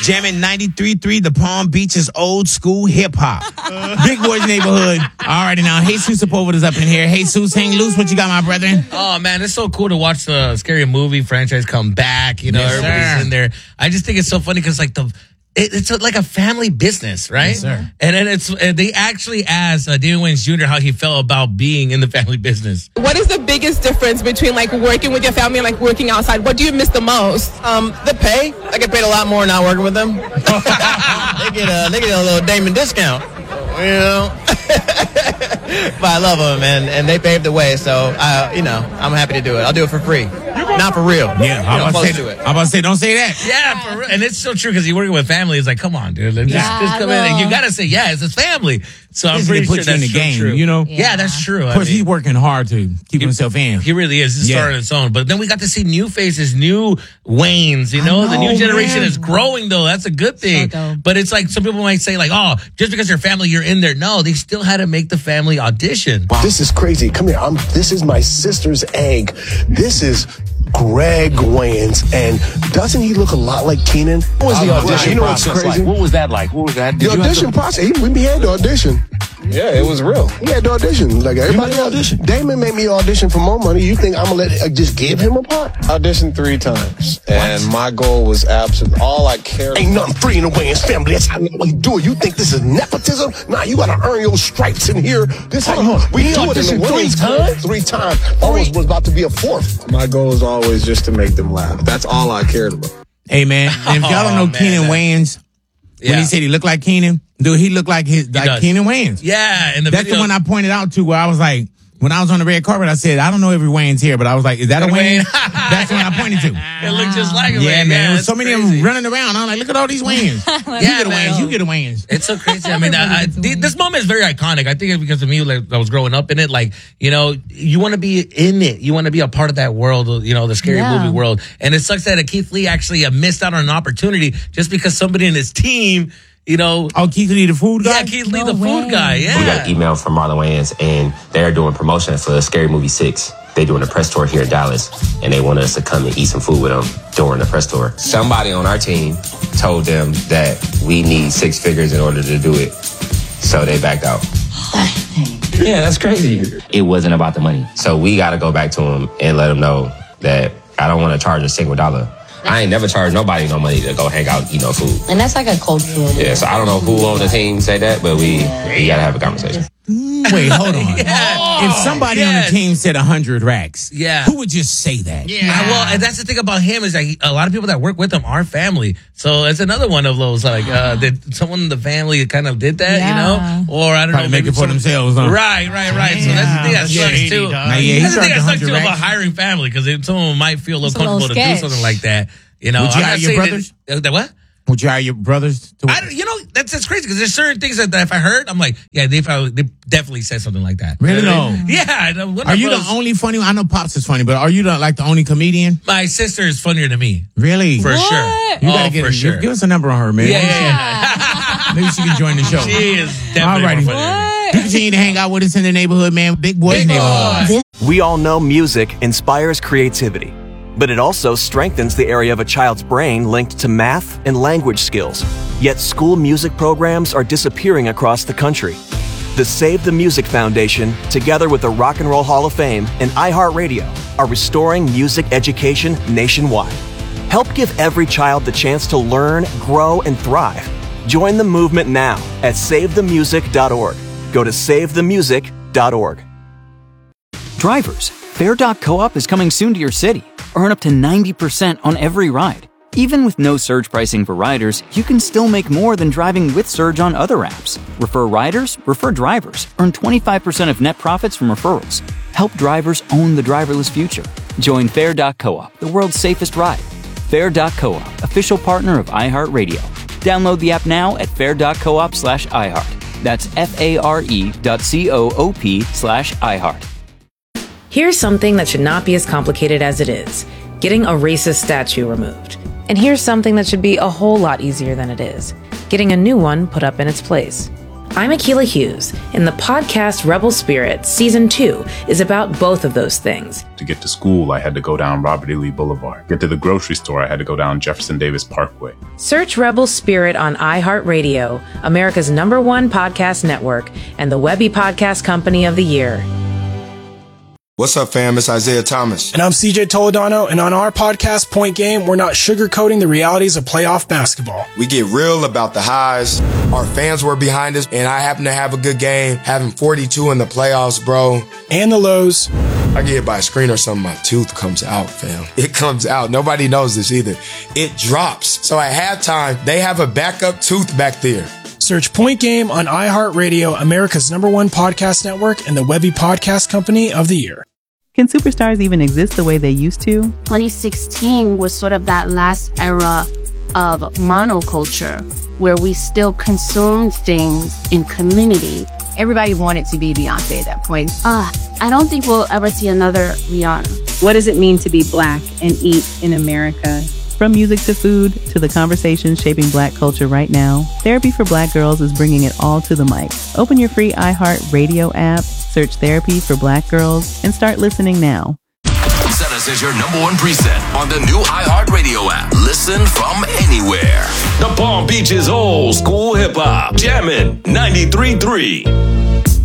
jamming 93.3, the Palm Beach's old school hip hop. Big Boys Neighborhood. Alrighty now, Jesus Sepulveda's up in here. Jesus, hang loose. What you got, my brethren? Oh man, it's so cool to watch the Scary Movie franchise come back. You know, Yes, everybody's sir. in there. I just think it's so funny because it's like a family business, right? Yes, sir. And then they actually asked Damian Wayans Jr. how he felt about being in the family business. What is the biggest difference between like working with your family and like working outside? What do you miss the most? The pay. I get paid a lot more now working with them. they get a little Damon discount, you know. But I love them, and they paved the way. So I'm happy to do it. I'll do it for free, not for real. Yeah, I'm about to say, don't say that. Yeah, for real. And it's so true because you're working with family. It's like, come on, dude. Just come in. And you got to say, yeah, it's his family. So I'm pretty sure put you in that's the game, true. you know? Yeah, that's true. Of course, he's working hard to keep himself in. He really is. He's starting its own. But then we got to see new faces, new Waynes, you know? The new generation is growing, though. That's a good thing. But it's like some people might say, like, oh, just because you're family, you're in there. No, they still had to make the family audition. Wow. This is crazy. Come here. This is my sister's egg. This is Greg Wayans, and doesn't he look a lot like Keenan? What was the audition process crazy? like? What was that like? What was that? The audition process. We had to audition. Yeah, it was real. He had to audition. Like everybody audition. Damon made me audition for more money. You think I'm gonna just give him a part? Auditioned 3 times, and my goal was absolute. All I cared. Ain't nothing free in the Wayans family. That's how we do it. You think this is nepotism? Nah, you gotta earn your stripes in here. This how we do it in the Wayans family. 3 times. Almost was about to be a 4th. My goal is always just to make them laugh. That's all I cared about. Hey man, and if y'all don't know Keenan Wayans, when he said he looked like Keenan, dude, he looked like Keenan Wayans. Yeah, and that's the one I pointed out to where I was like, when I was on the red carpet, I said, I don't know every Wayne's here, but I was like, is that a Wayne? That's the one I pointed to. It looked just like a Wayne. Yeah, man. There was so many of them running around. I'm like, look at all these Waynes. You get a Waynes. You get a Waynes. It's so crazy. I mean, this moment is very iconic. I think it's because of me, like, I was growing up in it. Like, you know, you want to be in it. You want to be a part of that world, you know, the scary movie world. And it sucks that Keith Lee actually missed out on an opportunity just because somebody in his team, you know. Oh, Keith Lee, the food guy? Yeah, Keith Lee, the food guy. Yeah. We got an email from Marlon Wayans, and they're doing promotion for Scary Movie 6. They're doing a press tour here in Dallas, and they want us to come and eat some food with them during the press tour. Somebody on our team told them that we need 6 figures in order to do it, so they backed out. Yeah, that's crazy. It wasn't about the money. So we got to go back to them and let them know that I don't want to charge a single dollar. I ain't never charged nobody no money to go hang out, eat no food. And that's like a cultural. Yeah, so I don't know who on the team said that, but we got to have a conversation. Wait, hold on. If somebody on the team said 100 racks, who would just say that? Yeah, well, and that's the thing about him is like a lot of people that work with him are family. So it's another one of those like that someone in the family kind of did that, you know, or I don't know, make it for themselves. Huh? Right. So that's the thing that sucks too. That's the thing that sucks too about hiring family because someone might feel a little comfortable to do something like that. You know, would you hire your brothers? What? Would you hire your brothers? You know, that's crazy because there's certain things that if I heard, I'm like, yeah, they definitely said something like that. Really? No. Yeah. Are you the only funny? I know Pops is funny, but are you the only comedian? My sister is funnier than me. Really? For sure. You gotta get for sure. Give us a number on her, man. Yeah. Maybe she can join the show. She is definitely more funny than me. You continue to hang out with us in the neighborhood, man. Big Boys Neighborhood. We all know music inspires creativity, but it also strengthens the area of a child's brain linked to math and language skills. Yet school music programs are disappearing across the country. The Save the Music Foundation, together with the Rock and Roll Hall of Fame and iHeartRadio, are restoring music education nationwide. Help give every child the chance to learn, grow, and thrive. Join the movement now at SaveTheMusic.org. Go to SaveTheMusic.org. Drivers, Fair.coop is coming soon to your city. Earn up to 90% on every ride. Even with no surge pricing for riders, you can still make more than driving with Surge on other apps. Refer riders, refer drivers. Earn 25% of net profits from referrals. Help drivers own the driverless future. Join Fair.coop, the world's safest ride. Fair.coop, official partner of iHeartRadio. Download the app now at fair.coop/iHeart. That's FARE.coop/iHeart. Here's something that should not be as complicated as it is. Getting a racist statue removed. And here's something that should be a whole lot easier than it is. Getting a new one put up in its place. I'm Akilah Hughes, and the podcast Rebel Spirit Season 2 is about both of those things. To get to school, I had to go down Robert E. Lee Boulevard. Get to the grocery store, I had to go down Jefferson Davis Parkway. Search Rebel Spirit on iHeartRadio, America's #1 podcast network, and the Webby Podcast Company of the Year. What's up, fam? It's Isaiah Thomas. And I'm CJ Toledano, and on our podcast, Point Game, we're not sugarcoating the realities of playoff basketball. We get real about the highs. Our fans were behind us, and I happen to have a good game, having 42 in the playoffs, bro. And the lows. I get hit by a screen or something, my tooth comes out, fam. It comes out. Nobody knows this either. It drops. So at halftime, they have a backup tooth back there. Search Point Game on iHeartRadio, America's #1 podcast network, and the Webby Podcast Company of the Year. Can superstars even exist the way they used to? 2016 was sort of that last era of monoculture where we still consumed things in community. Everybody wanted to be Beyonce at that point. I don't think we'll ever see another Rihanna. What does it mean to be Black and eat in America? From music to food to the conversations shaping Black culture right now, Therapy for Black Girls is bringing it all to the mic. Open your free iHeartRadio app, search Therapy for Black Girls, and start listening now. Set us as your #1 preset on the new iHeartRadio app. Listen from anywhere. The Palm Beaches old school hip hop. Jammin' 93.3.